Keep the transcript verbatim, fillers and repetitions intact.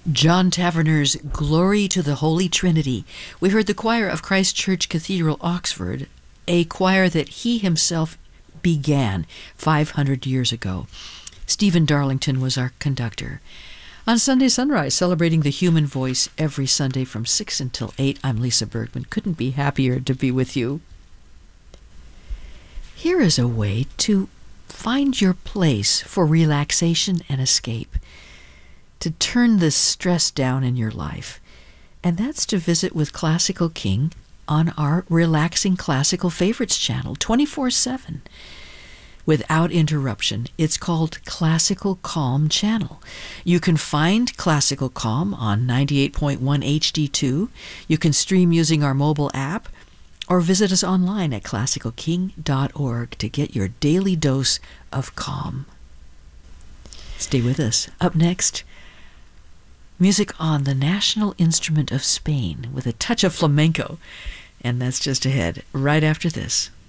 John Taverner's Glory to the Holy Trinity. We heard the choir of Christ Church Cathedral, Oxford, a choir that he himself began five hundred years ago. Stephen Darlington was our conductor. On Sunday Sunrise, celebrating the human voice every Sunday from six until eight, I'm Lisa Bergman. Couldn't be happier to be with you. Here is a way to find your place for relaxation and escape, to turn the stress down in your life. And that's to visit with Classical King on our Relaxing Classical Favorites channel, twenty-four seven, without interruption. It's called Classical Calm Channel. You can find Classical Calm on ninety-eight point one H D two. You can stream using our mobile app, or visit us online at classical king dot org to get your daily dose of calm. Stay with us. Up next, music on the national instrument of Spain with a touch of flamenco. And that's just ahead, right after this.